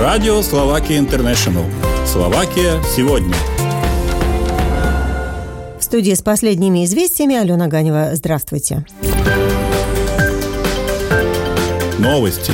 Радио Словакия Интернешнл. Словакия сегодня. В студии с последними известиями Алена Ганева. Здравствуйте. Новости.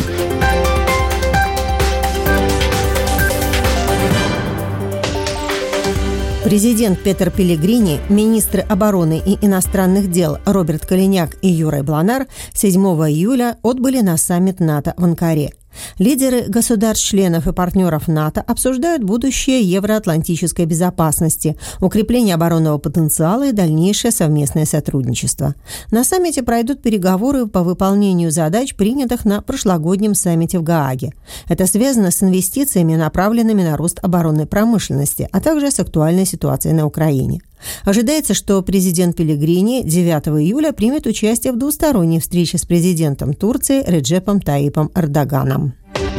Президент Петер Пелегрини, министры обороны и иностранных дел Роберт Калиняк и Юрай Бланар 7 июля отбыли на саммит НАТО в Анкаре. Лидеры государств-членов и партнеров НАТО обсуждают будущее евроатлантической безопасности, укрепление оборонного потенциала и дальнейшее совместное сотрудничество. На саммите пройдут переговоры по выполнению задач, принятых на прошлогоднем саммите в Гааге. Это связано с инвестициями, направленными на рост оборонной промышленности, а также с актуальной ситуацией на Украине. Ожидается, что президент Пелегрини 9 июля примет участие в двусторонней встрече с президентом Турции Реджепом Таипом Эрдоганом.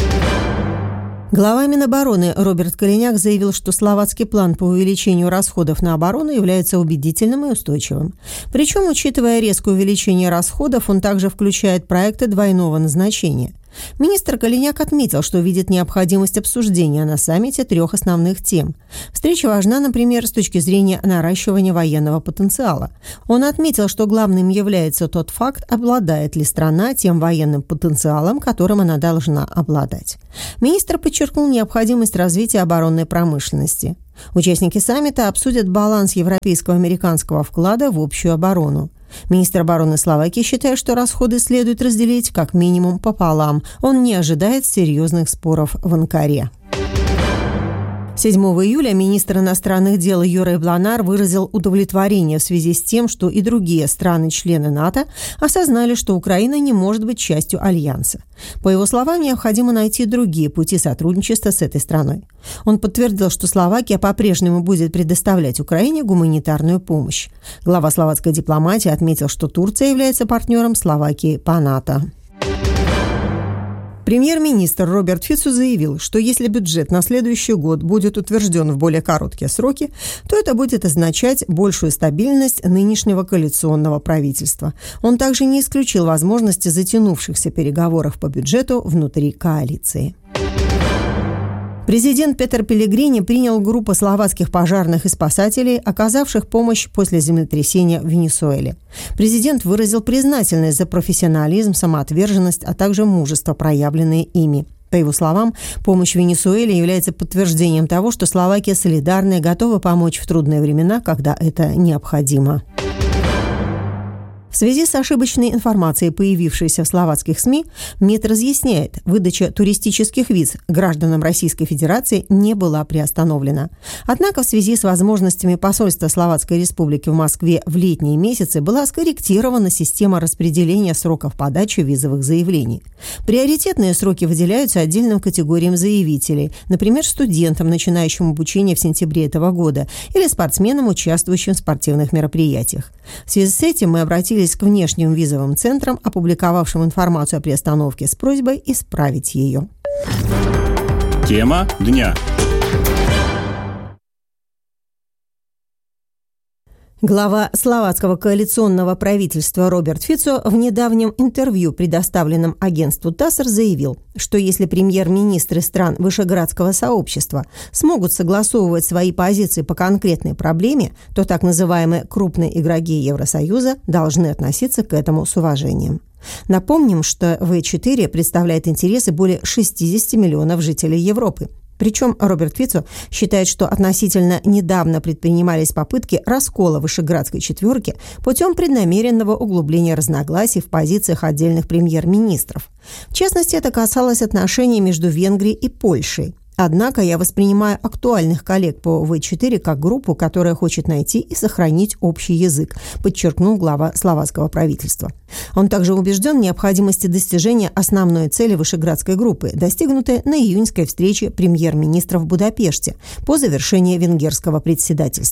Глава Минобороны Роберт Калиняк заявил, что словацкий план по увеличению расходов на оборону является убедительным и устойчивым. Причем, учитывая резкое увеличение расходов, он также включает проекты двойного назначения. Министр Калиняк отметил, что видит необходимость обсуждения на саммите 3 основных тем. Встреча важна, например, с точки зрения наращивания военного потенциала. Он отметил, что главным является тот факт, обладает ли страна тем военным потенциалом, которым она должна обладать. Министр подчеркнул необходимость развития оборонной промышленности. Участники саммита обсудят баланс европейско-американского вклада в общую оборону. Министр обороны Словакии считает, что расходы следует разделить как минимум пополам. Он не ожидает серьезных споров в Анкаре. 7 июля министр иностранных дел Юрай Бланар выразил удовлетворение в связи с тем, что и другие страны-члены НАТО осознали, что Украина не может быть частью Альянса. По его словам, необходимо найти другие пути сотрудничества с этой страной. Он подтвердил, что Словакия по-прежнему будет предоставлять Украине гуманитарную помощь. Глава словацкой дипломатии отметил, что Турция является партнером Словакии по НАТО. Премьер-министр Роберт Фицо заявил, что если бюджет на следующий год будет утвержден в более короткие сроки, то это будет означать большую стабильность нынешнего коалиционного правительства. Он также не исключил возможности затянувшихся переговоров по бюджету внутри коалиции. Президент Петер Пелегрини принял группу словацких пожарных и спасателей, оказавших помощь после землетрясения в Венесуэле. Президент выразил признательность за профессионализм, самоотверженность, а также мужество, проявленное ими. По его словам, помощь Венесуэле является подтверждением того, что Словакия солидарна и готова помочь в трудные времена, когда это необходимо. В связи с ошибочной информацией, появившейся в словацких СМИ, МИД разъясняет, выдача туристических виз гражданам Российской Федерации не была приостановлена. Однако в связи с возможностями посольства Словацкой Республики в Москве в летние месяцы была скорректирована система распределения сроков подачи визовых заявлений. Приоритетные сроки выделяются отдельным категориям заявителей, например, студентам, начинающим обучение в сентябре этого года, или спортсменам, участвующим в спортивных мероприятиях. В связи с этим мы обратились к внешним визовым центрам, опубликовавшим информацию о приостановке, с просьбой исправить ее. Тема дня. Глава словацкого коалиционного правительства Роберт Фицо в недавнем интервью, предоставленном агентству ТАСС, заявил, что если премьер-министры стран Вышеградского сообщества смогут согласовывать свои позиции по конкретной проблеме, то так называемые крупные игроки Евросоюза должны относиться к этому с уважением. Напомним, что В4 представляет интересы более 60 миллионов жителей Европы. Причем Роберт Фицо считает, что относительно недавно предпринимались попытки раскола Вышеградской четверки путем преднамеренного углубления разногласий в позициях отдельных премьер-министров. В частности, это касалось отношений между Венгрией и Польшей. Однако я воспринимаю актуальных коллег по В4 как группу, которая хочет найти и сохранить общий язык, подчеркнул глава словацкого правительства. Он также убежден в необходимости достижения основной цели Вышеградской группы, достигнутой на июньской встрече премьер-министров в Будапеште по завершении венгерского председательства.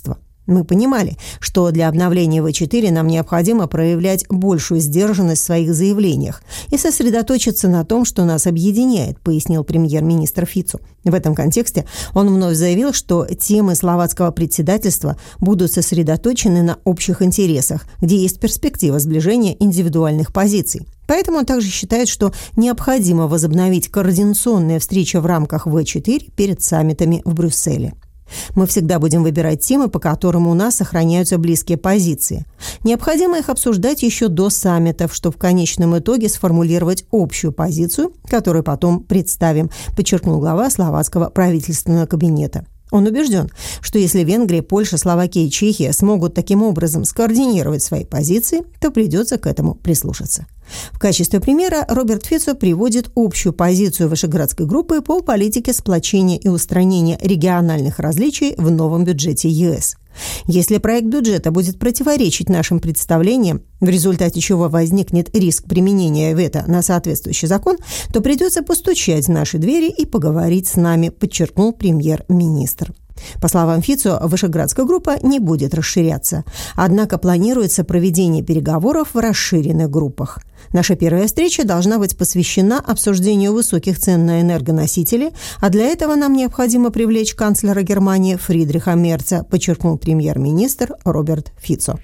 Мы понимали, что для обновления В4 нам необходимо проявлять большую сдержанность в своих заявлениях и сосредоточиться на том, что нас объединяет, пояснил премьер-министр Фицо. В этом контексте он вновь заявил, что темы словацкого председательства будут сосредоточены на общих интересах, где есть перспектива сближения индивидуальных позиций. Поэтому он также считает, что необходимо возобновить координационные встречи в рамках В4 перед саммитами в Брюсселе. Мы всегда будем выбирать темы, по которым у нас сохраняются близкие позиции. Необходимо их обсуждать еще до саммитов, чтобы в конечном итоге сформулировать общую позицию, которую потом представим, подчеркнул глава словацкого правительственного кабинета. Он убежден, что если Венгрия, Польша, Словакия и Чехия смогут таким образом скоординировать свои позиции, то придется к этому прислушаться. В качестве примера Роберт Фицо приводит общую позицию Вышеградской группы по политике сплочения и устранения региональных различий в новом бюджете ЕС. Если проект бюджета будет противоречить нашим представлениям, в результате чего возникнет риск применения вето на соответствующий закон, то придется постучать в наши двери и поговорить с нами, подчеркнул премьер-министр. По словам Фицо, Вышеградская группа не будет расширяться. Однако планируется проведение переговоров в расширенных группах. Наша первая встреча должна быть посвящена обсуждению высоких цен на энергоносители, а для этого нам необходимо привлечь канцлера Германии Фридриха Мерца, подчеркнул премьер-министр Роберт Фицо.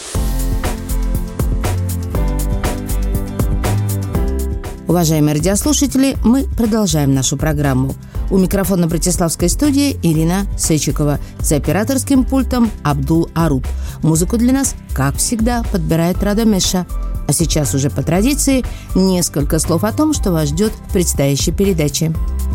Уважаемые радиослушатели, мы продолжаем нашу программу. У микрофона Братиславской студии Ирина Сечикова. За операторским пультом Абдул Аруб. Музыку для нас, как всегда, подбирает Рада Меша. А сейчас уже по традиции несколько слов о том, что вас ждет в предстоящей передаче.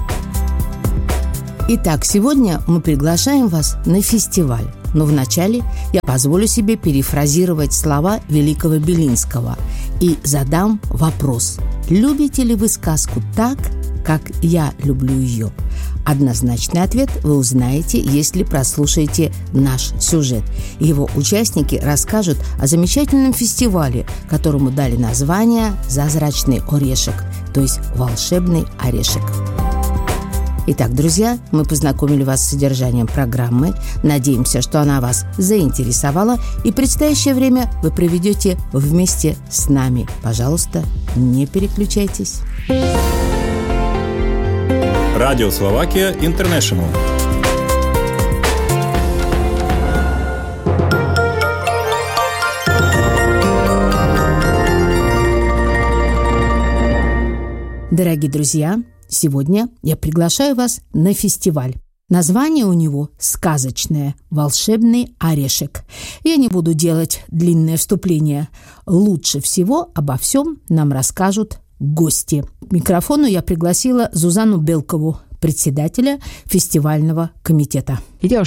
Итак, сегодня мы приглашаем вас на фестиваль. Но вначале я позволю себе перефразировать слова великого Белинского и задам вопрос. Любите ли вы сказку так, как я люблю ее? Однозначный ответ вы узнаете, если прослушаете наш сюжет. Его участники расскажут о замечательном фестивале, которому дали название «Зазрачный орешек», то есть «Волшебный орешек». Итак, друзья, мы познакомили вас с содержанием программы. Надеемся, что она вас заинтересовала, и предстоящее время вы проведете вместе с нами. Пожалуйста, не переключайтесь. Радио Словакия Интернешнл. Дорогие друзья, сегодня я приглашаю вас на фестиваль. Название у него сказочное «Волшебный орешек». Я не буду делать длинное вступление. Лучше всего обо всем нам расскажут гости. К микрофону я пригласила Зузану Белкову, председателя фестивального комитета. Мы уже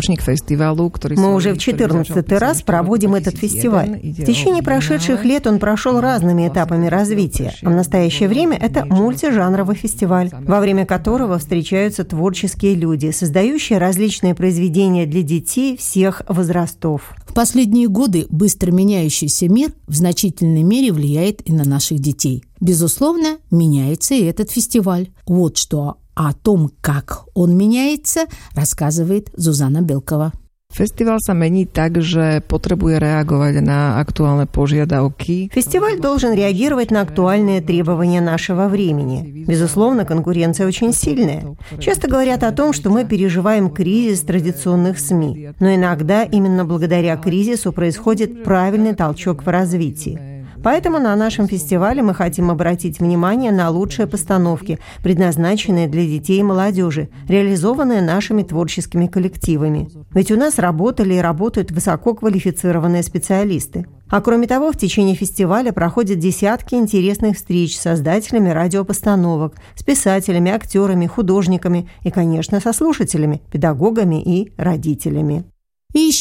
в 14-й раз проводим этот фестиваль. В течение прошедших лет он прошел разными этапами развития, а в настоящее время это мультижанровый фестиваль, во время которого встречаются творческие люди, создающие различные произведения для детей всех возрастов. В последние годы быстро меняющийся мир в значительной мере влияет и на наших детей. Безусловно, меняется и этот фестиваль. Вот что о том, как он меняется, рассказывает Зузана Белкова. Festival sa mení tak, že potrebuje reagovať na aktuálne požiadavky. Фестиваль должен реагировать на актуальные требования нашего времени. Безусловно, конкуренция очень сильная. Часто говорят о том, что мы переживаем кризис традиционных СМИ. Но иногда именно благодаря кризису происходит правильный толчок в развитии. Поэтому на нашем фестивале мы хотим обратить внимание на лучшие постановки, предназначенные для детей и молодежи, реализованные нашими творческими коллективами. Ведь у нас работали и работают высококвалифицированные специалисты. А кроме того, в течение фестиваля проходят десятки интересных встреч с создателями радиопостановок, с писателями, актерами, художниками и, конечно, со слушателями, педагогами и родителями. И еще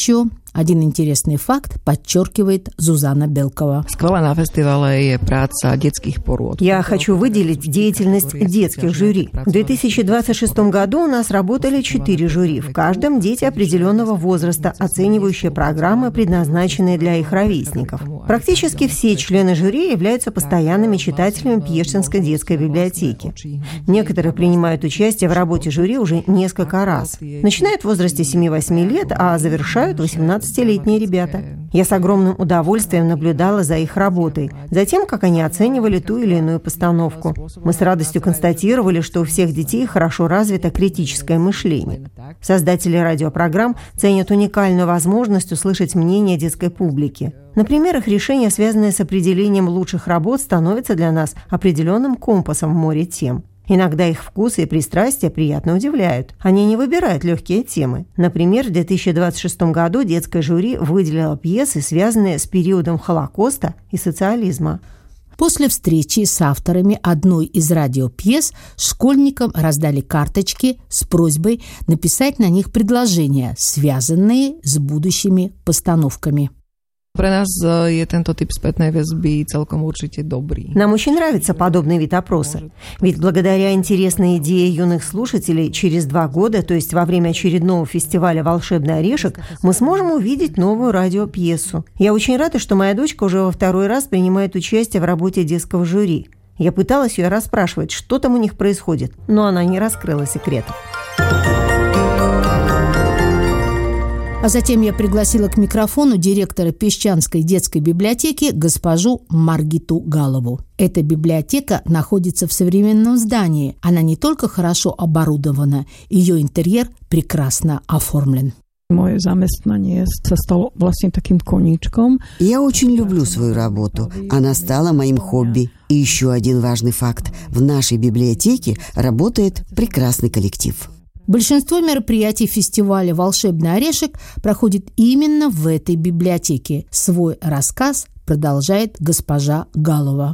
Один интересный факт подчеркивает Зузана Белкова. Skvelé na festivale je práca detských porôd. Я хочу выделить деятельность детских жюри. В 2026 году у нас работали 4 жюри. В каждом дети определенного возраста, оценивающие программы, предназначенные для их ровесников. Практически все члены жюри являются постоянными читателями Пьештинской детской библиотеки. Некоторые принимают участие в работе жюри уже несколько раз. Начинают в возрасте 7-8 лет, а завершают 18-летние ребята. Я с огромным удовольствием наблюдала за их работой, за тем, как они оценивали ту или иную постановку. Мы с радостью констатировали, что у всех детей хорошо развито критическое мышление. Создатели радиопрограмм ценят уникальную возможность услышать мнение детской публики. Например, их решения, связанные с определением лучших работ, становятся для нас определенным компасом в море тем. Иногда их вкусы и пристрастия приятно удивляют. Они не выбирают легкие темы. Например, в 2026 году детское жюри выделило пьесы, связанные с периодом Холокоста и социализма. После встречи с авторами одной из радиопьес школьникам раздали карточки с просьбой написать на них предложения, связанные с будущими постановками. Pre nás je tento typ spätnej väzby celkom určite dobrý. Нам очень нравится подобный вид опроса. Ведь благодаря интересной идее юных слушателей через 2 года, то есть во время очередного фестиваля «Волшебный орешек», мы сможем увидеть новую радиопьесу. Я очень рада, что моя дочка уже во 2-й раз принимает участие в работе детского жюри. Я пыталась ее расспрашивать, что там у них происходит, но она не раскрыла секретов. А затем я пригласила к микрофону директора Песчанской детской библиотеки госпожу Маргиту Галову. Эта библиотека находится в современном здании. Она не только хорошо оборудована, ее интерьер прекрасно оформлен. Moje zamestnanie sa stalo vlastne takým koníčkom. Я очень люблю свою работу. Она стала моим хобби. И еще один важный факт. В нашей библиотеке работает прекрасный коллектив. Большинство мероприятий фестиваля «Волшебный орешек» проходит именно в этой библиотеке. Свой рассказ продолжает госпожа Галова.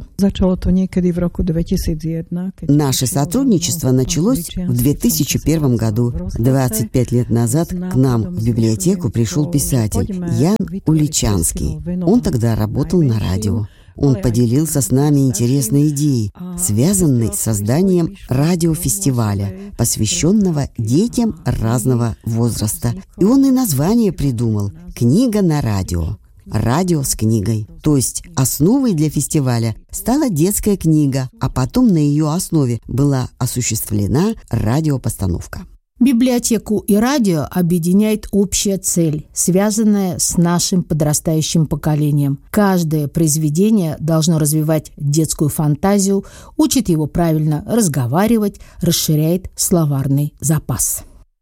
Наше сотрудничество началось в 2001 году. 25 лет назад к нам в библиотеку пришел писатель Ян Уличанский. Он тогда работал на радио. Он поделился с нами интересной идеей, связанной с созданием радиофестиваля, посвященного детям разного возраста. И он и название придумал «Книга на радио». Радио с книгой. То есть основой для фестиваля стала детская книга, а потом на ее основе была осуществлена радиопостановка. Библиотеку и радио объединяет общая цель, связанная с нашим подрастающим поколением. Каждое произведение должно развивать детскую фантазию, учит его правильно разговаривать, расширяет словарный запас.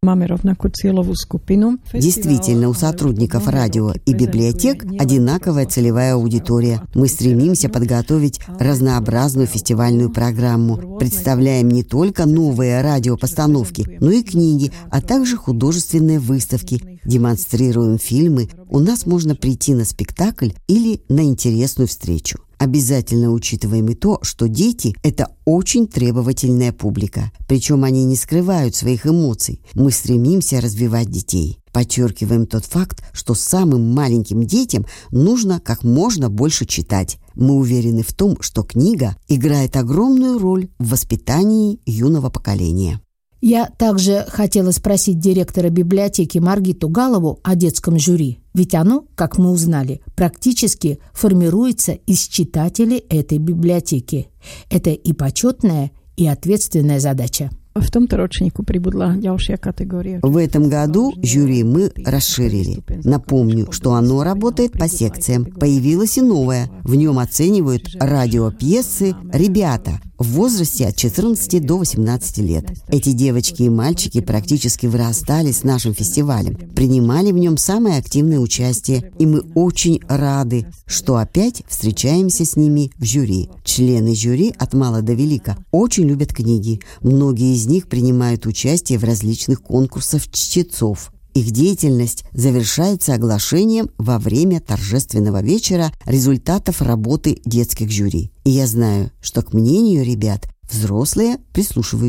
Действительно, у сотрудников радио и библиотек одинаковая целевая аудитория. Мы стремимся подготовить разнообразную фестивальную программу. Представляем не только новые радиопостановки, но и книги, а также художественные выставки. Демонстрируем фильмы. У нас можно прийти на спектакль или на интересную встречу. Обязательно учитываем и то, что дети – это очень требовательная публика. Причем они не скрывают своих эмоций. Мы стремимся развивать детей. Подчеркиваем тот факт, что самым маленьким детям нужно как можно больше читать. Мы уверены в том, что книга играет огромную роль в воспитании юного поколения. Я также хотела спросить директора библиотеки Маргиту Галову о детском жюри. Ведь оно, как мы узнали, практически формируется из читателей этой библиотеки. Это и почетная, и ответственная задача. В tomto ročníku pribudla ďalšia kategória. В этом году жюри мы расширили. Напомню, что оно работает по секциям. Появилось и новое. В нем оценивают радиопьесы «Ребята» в возрасте от 14 до 18 лет. Эти девочки и мальчики практически вырастали с нашим фестивалем, принимали в нем самое активное участие, и мы очень рады, что опять встречаемся с ними в жюри. Члены жюри от мала до велика очень любят книги. Многие из них принимают участие в различных конкурсах чтецов. Их деятельность завершается оглашением во время торжественного вечера результатов работы детских жюри. И я знаю, что к мнению ребят взрослые прислушиваются.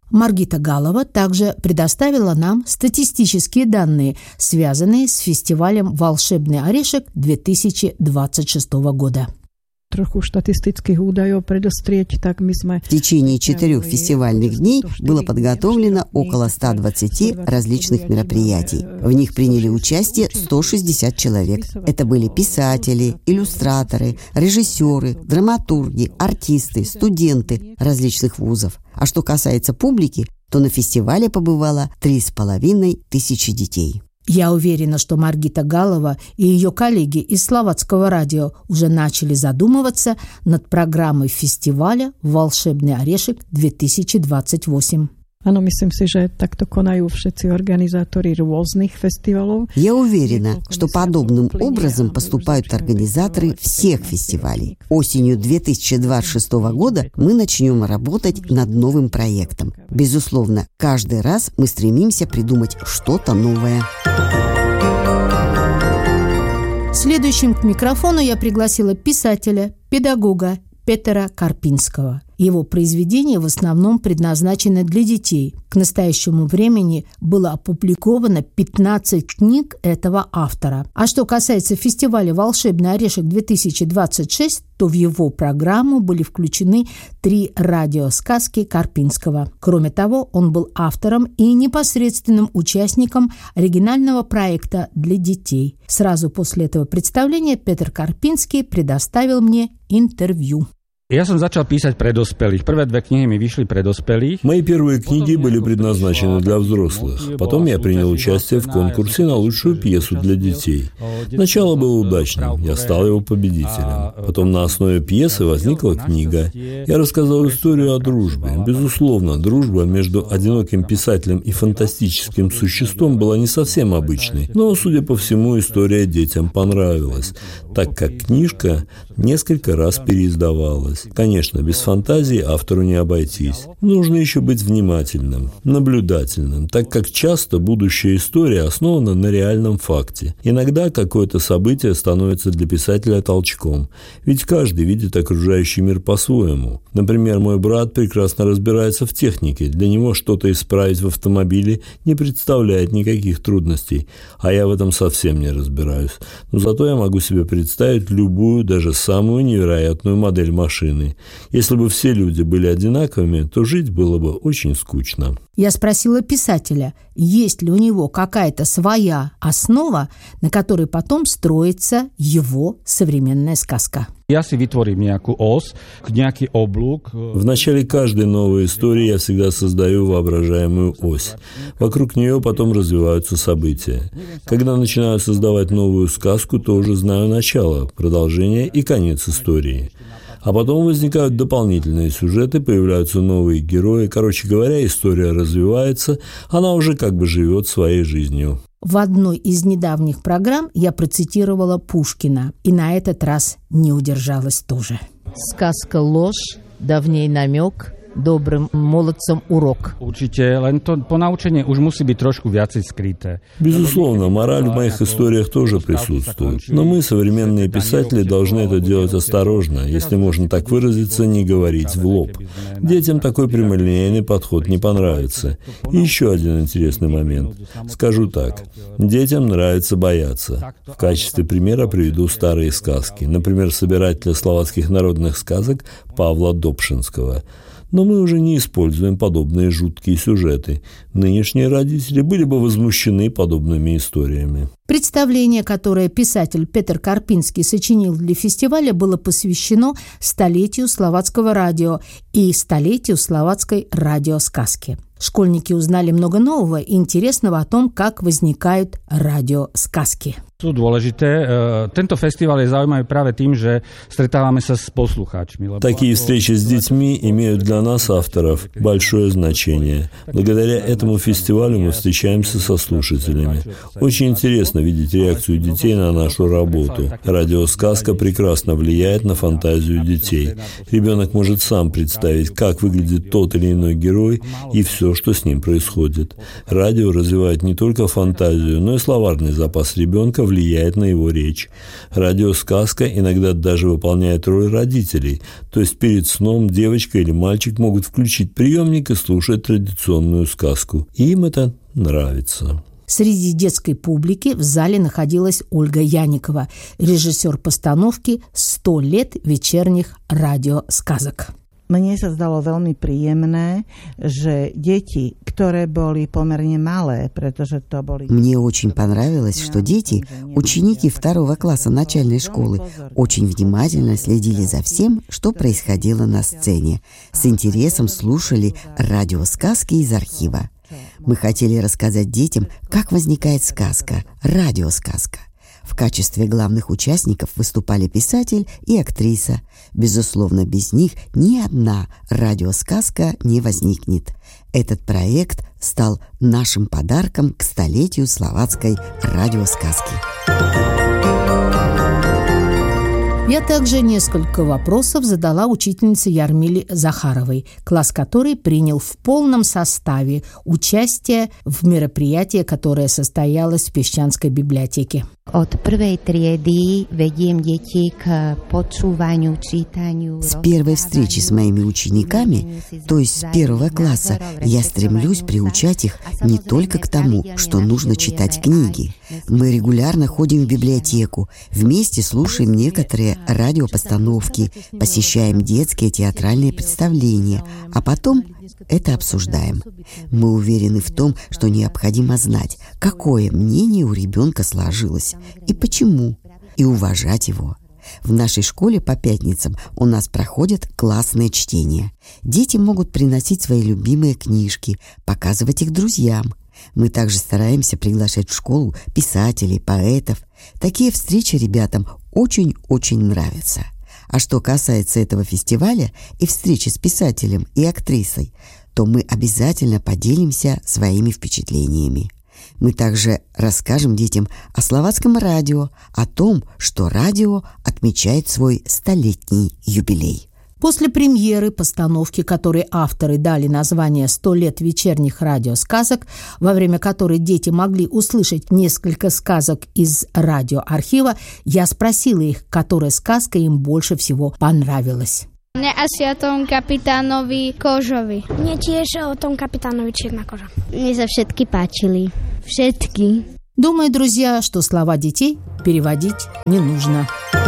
Маргита Галова также предоставила нам статистические данные, связанные с фестивалем «Волшебный орешек» 2026 года. Trochu štatistických údajov predostrieť, tak my sme... В течение 4 фестивальных дней было подготовлено около 120 различных мероприятий. В них приняли участие 160 человек. Это были писатели, иллюстраторы, режиссеры, драматурги, артисты, студенты различных вузов. А что касается публики, то на фестивале побывало 3500 детей. Я уверена, что Маргита Галова и ее коллеги из Словацкого радио уже начали задумываться над программой фестиваля «Волшебный орешек» 2028. Áno, myslím si, že takto konajú všetci organizátori rôznych festivalov. Я уверена, что подобным образом поступают организаторы всех фестивалей. Осенью 2026 года мы начнем работать над новым проектом. Безусловно, каждый раз мы стремимся придумать что-то новое. Следующим к микрофону я пригласила писателя, педагога Петера Карпинского. Его произведения в основном предназначены для детей. К настоящему времени было опубликовано 15 книг этого автора. А что касается фестиваля «Волшебный орешек» 2026, то в его программу были включены 3 радиосказки Карпинского. Кроме того, он был автором и непосредственным участником оригинального проекта для детей. Сразу после этого представления Петр Карпинский предоставил мне интервью. Ja som začal písať pre dospelých. Prvé 2 knihy mi vyšli pre dospelých. Мои первые книги были предназначены для взрослых. Потом я принял участие в конкурсе на лучшую пьесу для детей. Начало было удачным, я стал его победителем. Потом на основе пьесы возникла книга. Я рассказал историю о дружбе. Безусловно, дружба между одиноким писателем и фантастическим существом была не совсем обычной. Но, судя по всему, история детям понравилась, так как книжка несколько раз переиздавалась. Конечно, без фантазии автору не обойтись. Нужно еще быть внимательным, наблюдательным, так как часто будущая история основана на реальном факте. Иногда какое-то событие становится для писателя толчком, ведь каждый видит окружающий мир по-своему. Например, мой брат прекрасно разбирается в технике, для него что-то исправить в автомобиле не представляет никаких трудностей, а я в этом совсем не разбираюсь. Но зато я могу себе представить любую, даже самую невероятную модель машины. Если бы все люди были одинаковыми, то жить было бы очень скучно. Я спросила писателя, есть ли у него какая-то своя основа, на которой потом строится его современная сказка. Ja si vytvorím nejakú os, nejaký oblúk. В начале каждой новой истории я всегда создаю воображаемую ось. Вокруг нее потом развиваются события. Когда начинаю создавать новую сказку, то уже знаю начало, продолжение и конец истории. А потом возникают дополнительные сюжеты, появляются новые герои. Короче говоря, история развивается, она уже как бы живет своей жизнью. В одной из недавних программ я процитировала Пушкина, и на этот раз не удержалась тоже. Сказка ложь, давней намек, добрым молодцам урок. Určite, len to ponaučenie už musí byť trošku viacej skryté. Безусловно, мораль в моих историях тоже присутствует. Но мы, современные писатели, должны это делать осторожно, если можно так выразиться, не говорить в лоб. Детям такой прямолинейный подход не понравится. И еще один интересный момент. Скажу так. Детям нравится бояться. В качестве примера приведу старые сказки. Например, собирателя словацких народных сказок Павла Добшинского. Но мы уже не используем подобные жуткие сюжеты. Нынешние родители были бы возмущены подобными историями. Представление, которое писатель Петр Карпинский сочинил для фестиваля, было посвящено столетию словацкого радио и столетию словацкой радиосказки. Школьники узнали много нового и интересного о том, как возникают радиосказки. Sú dôležité. Tento festival je zaujímavý práve tým, že stretávame sa s poslucháčmi. Такие встречи с детьми имеют для нас, авторов, большое значение. Благодаря этому фестивалю мы встречаемся со слушателями. Очень интересно видеть реакцию детей на нашу работу. Радиосказка прекрасно влияет на фантазию детей. Ребенок может сам представить, как выглядит тот или иной герой и все, что с ним происходит. Радио развивает не только фантазию, но и словарный запас ребенка влияет на его речь. Радиосказка иногда даже выполняет роль родителей, то есть перед сном девочка или мальчик могут включить приемник и слушать традиционную сказку. И им это нравится. Среди детской публики в зале находилась Ольга Яникова, режиссер постановки «100 лет вечерних радиосказок». Mne sa zdalo veľmi príjemné, že deti, ktoré boli pomerne malé, pretože to boli... Мне очень понравилось, что дети, ученики 2 класса начальной школы, очень внимательно следили за всем, что происходило на сцене. С интересом слушали радиосказки из архива. Мы хотели рассказать детям, как возникает сказка, радиосказка. В качестве главных участников выступали писатель и актриса. Безусловно, без них ни одна радиосказка не возникнет. Этот проект стал нашим подарком к 100-летию словацкой радиосказки. Я также несколько вопросов задала учительнице Ярмиле Захаровой, класс которой принял в полном составе участие в мероприятии, которое состоялось в Piešťanskej библиотеке. От prvej triedy vediem deti k počúvaniu, čítaniu. С первой встречи с моими учениками, то есть с 1 класса, я стремлюсь приучать их не только к тому, что нужно читать книги. Мы регулярно ходим в библиотеку, вместе слушаем некоторые радиопостановки, посещаем детские театральные представления, а потом это обсуждаем. Мы уверены в том, что необходимо знать, какое мнение у ребенка сложилось и почему, и уважать его. В нашей школе по пятницам у нас проходят классные чтения. Дети могут приносить свои любимые книжки, показывать их друзьям. Мы также стараемся приглашать в школу писателей, поэтов. Такие встречи ребятам очень-очень нравятся. А что касается этого фестиваля и встречи с писателем и актрисой, то мы обязательно поделимся своими впечатлениями. Мы также расскажем детям о словацком радио, о том, что радио отмечает свой 100-летний юбилей. После премьеры постановки, которой авторы дали название «100 лет вечерних радиосказок», во время которой дети могли услышать несколько сказок из радиоархива, я спросила их, которая сказка им больше всего понравилась. Mne asi o tom kapitánovi Kožovi. Mne tiež o tom kapitánovi Čierna koža. Mne sa všetky páčili. Všetky. Думаю, друзья, что слова детей переводить не нужно.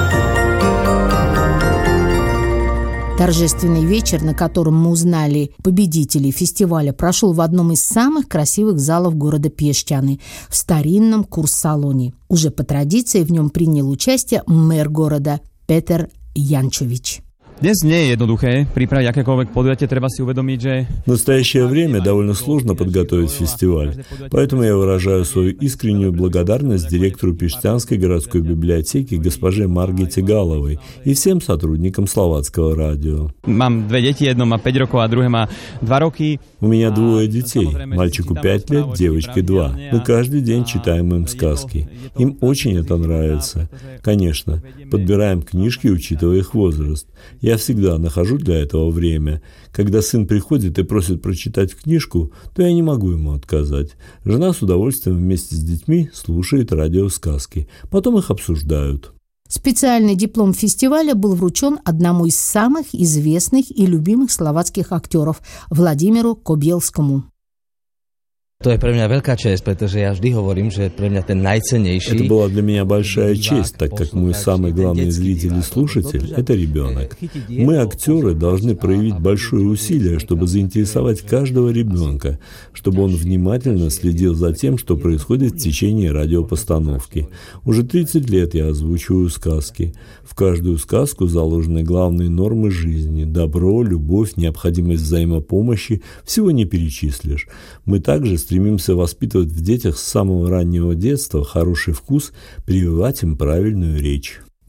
Торжественный вечер, на котором мы узнали победителей фестиваля, прошел в одном из самых красивых залов города Piešťany, в старинном курс-салоне. Уже по традиции в нем принял участие мэр города Петер Янчович. Dnes nie je jednoduché pripraviť akékoľvek podujatie, treba si uvedomiť, že... В настоящее время довольно сложно подготовить фестиваль, поэтому я выражаю свою искреннюю благодарность директору Piešťanskej городской библиотеки госпоже Маргите Галовой и всем сотрудникам словацкого радио. Mám dve deti, jedno má 5 rokov a druhé má 2 roky. У меня 2 детей, мальчику 5 лет, девочке 2. Мы каждый день читаем им сказки. Им очень это нравится. Конечно, подбираем книжки, учитывая их возраст. Я всегда нахожу для этого время. Когда сын приходит и просит прочитать книжку, то я не могу ему отказать. Жена с удовольствием вместе с детьми слушает радиосказки. Потом их обсуждают. Специальный диплом фестиваля был вручен одному из самых известных и любимых словацких актеров Владимиру Кобелскому. To je pre mňa veľká česť, pretože ja vždy hovorím, že pre mňa ten najcennejší... Это была для меня большая честь, так как мой самый главный зритель и слушатель – это ребенок. Мы, актеры, должны проявить большое усилие, чтобы заинтересовать каждого ребенка, чтобы он внимательно следил за тем, что происходит в течение радиопостановки. Уже 30 лет я озвучиваю сказки. В каждую сказку заложены главные нормы жизни – добро, любовь, необходимость взаимопомощи – всего не перечислишь. Мы также стремимся воспитывать в детях с самого раннего детства хороший вкус, прививать им правильную речь.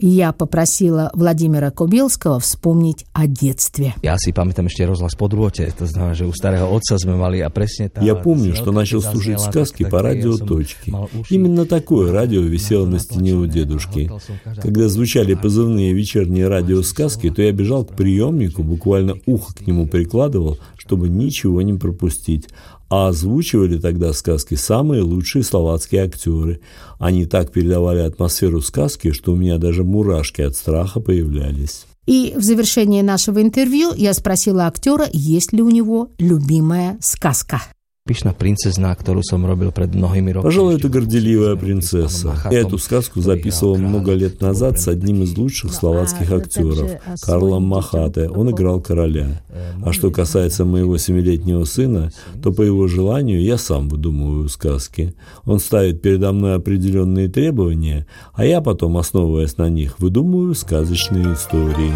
Я попросила Владимира Кобилского вспомнить о детстве. Ja si pamätám ešte rozhlas po druhote, to znamená, že u starého otca sme mali a presne tá... Я помню, что начал слушать сказки по радио «Точки». Именно такое радио висело на стене у дедушки. Когда звучали позывные вечерние радиосказки, то я бежал к приемнику, буквально ухо к нему прикладывал, чтобы ничего не пропустить. А озвучивали тогда сказки самые лучшие словацкие актеры. Они так передавали атмосферу сказки, что у меня даже мурашки от страха появлялись. И в завершении нашего интервью я спросила актера, есть ли у него любимая сказка. Pyšná princezna, ktorú som robil pred mnohými rokmi. Пожалуй, это горделивая принцесса. Эту сказку записывал много лет назад с одним из лучших словацких актеров, Карлом Махате. Он играл короля. А что касается моего 7-летнего сына, то по его желанию я сам выдумываю сказки. Он ставит передо мной определенные требования, а я потом, основываясь на них, выдумываю сказочные истории.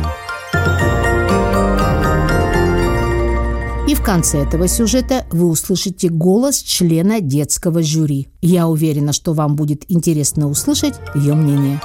И в конце этого сюжета вы услышите голос члена детского жюри. Я уверена, что вам будет интересно услышать ее мнение.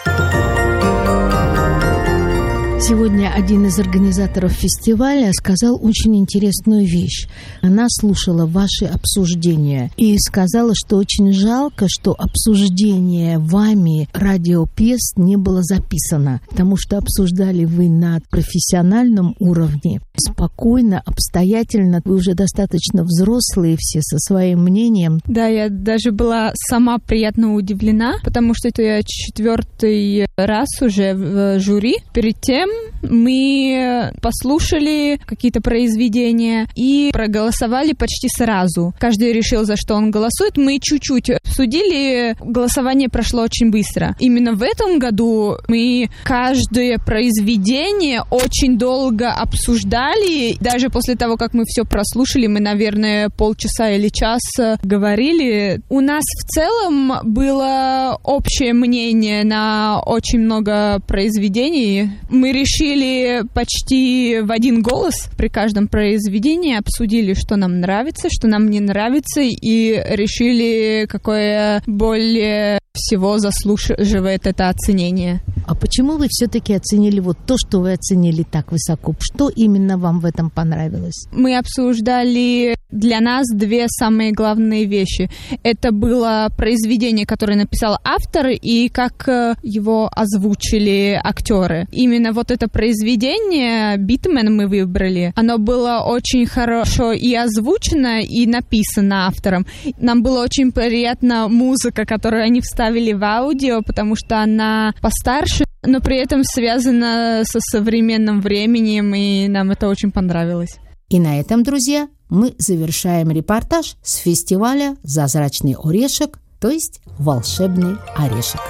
Сегодня один из организаторов фестиваля сказал очень интересную вещь. Она слушала ваши обсуждения и сказала, что очень жалко, что обсуждение вами радиопьес не было записано, потому что обсуждали вы на профессиональном уровне, спокойно, обстоятельно. Вы уже достаточно взрослые все со своим мнением. Да, я даже была сама приятно удивлена, потому что это я 4-й раз уже в жюри. Перед тем мы послушали какие-то произведения и проголосовали почти сразу. Каждый решил, за что он голосует. Мы чуть-чуть обсудили, голосование прошло очень быстро. Именно в этом году мы каждое произведение очень долго обсуждали. Даже после того, как мы все прослушали, мы, наверное, полчаса или час говорили. У нас в целом было общее мнение на очень много произведений. Мы решили почти в один голос при каждом произведении, обсудили, что нам нравится, что нам не нравится, и решили, какое более всего заслуживает это оценение. А почему вы все-таки оценили вот то, что вы оценили так высоко? Что именно вам в этом понравилось? Мы обсуждали для нас две самые главные вещи. Это было произведение, которое написал автор, и как его озвучили актеры. Именно вот это произведение «Битмен» мы выбрали. Оно было очень хорошо и озвучено, и написано автором. Нам было очень приятна музыка, которую они вставили в аудио, потому что она постарше, но при этом связана со современным временем, и нам это очень понравилось. И на этом, друзья, мы завершаем репортаж с фестиваля «Зазрачный орешек», то есть «Волшебный орешек».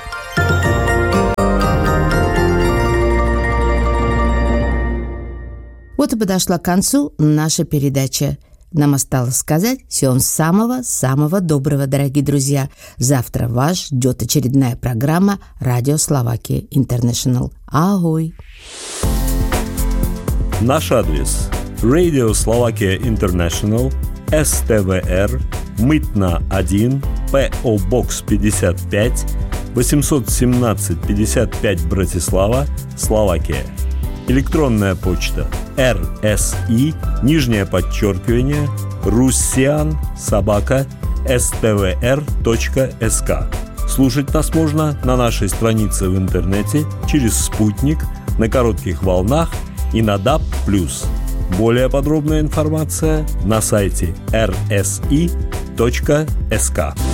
Вот и подошла к концу наша передача. Нам осталось сказать всего самого-самого доброго, дорогие друзья. Завтра вас ждет очередная программа «Радио Словакия Интернешнл». Агой! Наш адрес: Radio Slovakia International, СТВР, Мытна 1, ПО Бокс 55, 817 55 Братислава, Словакия. Электронная почта rsi@russian@stvr.sk. Слушать нас можно на нашей странице в интернете, через спутник, на коротких волнах и на DAB+. Более подробная информация на сайте rsi.sk.